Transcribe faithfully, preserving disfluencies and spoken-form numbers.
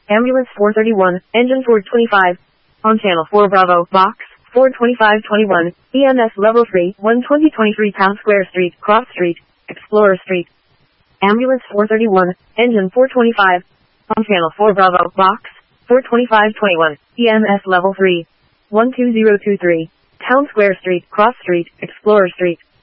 Ambulance four thirty-one, engine four twenty-five. On channel four Bravo, box, four twenty-five twenty-one, E M S level three, one twenty twenty-three Town Square Street, Cross Street, Explorer Street. Ambulance four thirty-one, engine four twenty-five. On channel four Bravo, box, four twenty-five twenty-one, E M S level three, one two zero two three, Town Square Street, Cross Street, Explorer Street.